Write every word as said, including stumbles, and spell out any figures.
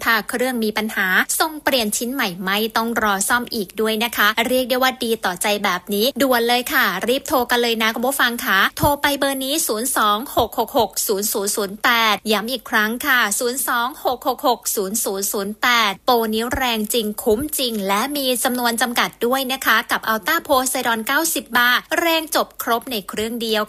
ถ้าเครื่องมีปัญหาส่งเปลี่ยนชิ้นใหม่ไม่ต้องรอซ่อมอีกด้วยนะคะเรียกได้ว่าดีต่อใจแบบนี้ด่วนเลยค่ะรีบโทรกันเลยนะคุณผู้ฟังค่ะโทรไปเบอร์นี้ศูนย์ สอง หก หก หก ศูนย์ ศูนย์ ศูนย์ แปดย้ำอีกครั้งค่ะศูนย์ สอง หก หก หก ศูนย์ ศูนย์ ศูนย์ แปดโปรนี้แรงจริงคุ้มจริงและมีจำนวนจำกัดด้วยนะคะกับอัลต้าโพไซดอนเก้าสิบบาร์แรงจบครบในเครื่องเดียว